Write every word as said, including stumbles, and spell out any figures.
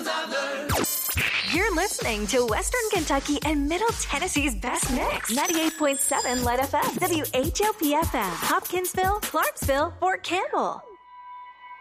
lessons I've learned. You're listening to Western Kentucky and Middle Tennessee's best mix. ninety-eight point seven Light F M, W H O P F M, Hopkinsville, Clarksville, Fort Campbell.